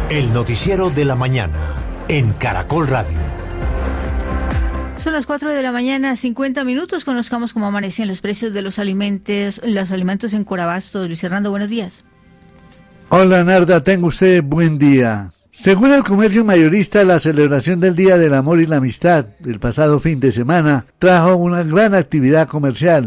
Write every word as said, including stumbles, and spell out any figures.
El noticiero de la mañana en Caracol Radio. Son las cuatro de la mañana, cincuenta minutos. Conozcamos cómo amanecen los precios de los alimentos, los alimentos en Corabastos. Luis Hernando, buenos días. Hola, Narda, tenga usted buen día. Según el comercio mayorista, la celebración del Día del Amor y la Amistad del pasado fin de semana trajo una gran actividad comercial.